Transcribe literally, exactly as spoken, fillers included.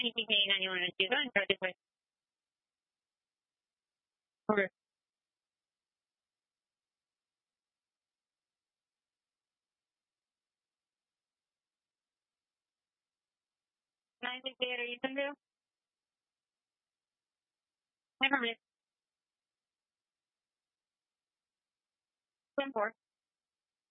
anything anyone is doing, try to play. Okay. Nine six eight, are you Eastonville? Never miss. Ten four.